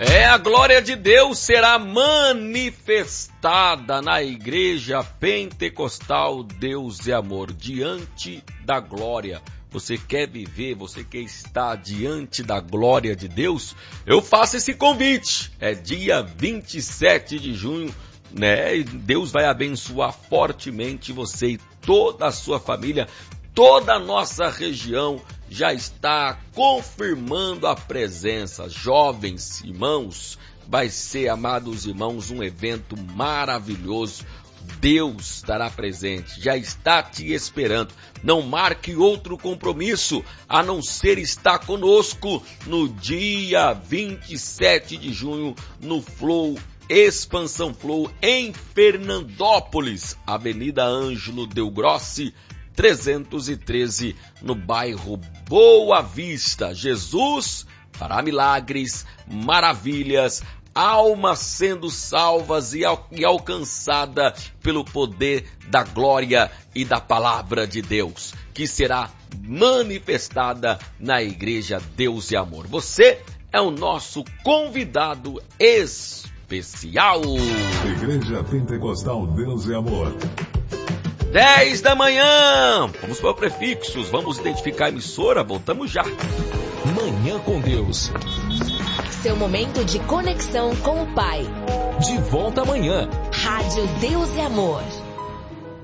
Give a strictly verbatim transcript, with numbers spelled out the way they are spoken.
É, a glória de Deus será manifestada na Igreja Pentecostal Deus e Amor, diante da glória. Você quer viver, você quer estar diante da glória de Deus? Eu faço esse convite. É dia vinte e sete de junho, né? E Deus vai abençoar fortemente você e toda a sua família. Toda a nossa região já está confirmando a presença. Jovens, irmãos, vai ser, amados irmãos, um evento maravilhoso. Deus estará presente, já está te esperando. Não marque outro compromisso a não ser estar conosco no dia vinte e sete de junho no Flow, Expansão Flow, em Fernandópolis, Avenida Ângelo Del Grossi, trezentos e treze, no bairro Boa Vista. Jesus fará milagres, maravilhas, almas sendo salvas e, al- e alcançada pelo poder da glória e da palavra de Deus, que será manifestada na Igreja Deus e Amor. Você é o nosso convidado especial. Igreja Pentecostal Deus e Amor. dez da manhã. Vamos para o prefixos, vamos identificar a emissora, voltamos já. Manhã com Deus. Seu momento de conexão com o Pai. De volta amanhã. Rádio Deus e Amor.